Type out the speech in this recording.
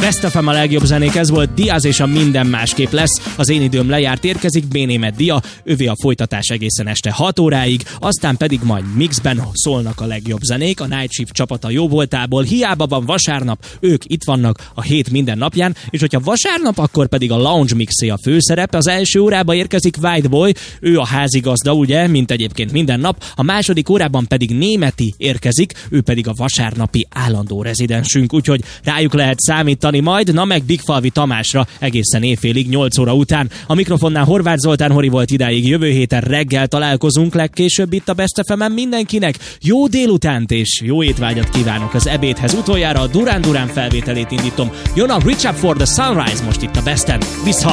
Best FM a legjobb zenék, ez volt Diaz és a Minden másképp lesz. Az én időm lejárt, érkezik B-német Dia, ővé a folytatás egészen este 6 óráig, aztán pedig majd mixben szólnak a legjobb zenék, a Night Shift csapata jó voltából, hiába van vasárnap, ők itt vannak a hét minden napján, és hogyha vasárnap, akkor pedig a Lounge Mixé a főszerep. Az első órába érkezik White Boy, ő a házigazda, ugye, mint egyébként minden nap, a második órában pedig Németi érkezik, ő pedig a vasárnapi állandó rezidensünk, úgyhogy rájuk lehet számítani majd, na meg Bigfalvi Tamásra egészen éjfélig 8 óra után. A mikrofonnál Horváth Zoltán Hori volt idáig, jövő héten reggel találkozunk legkésőbb itt a Best FM-en. Mindenkinek jó délutánt és jó étvágyat kívánok az ebédhez. Utoljára a Duran Duran felvételét indítom. Jön a Reach Up for the Sunrise most itt a Besten. Viszont!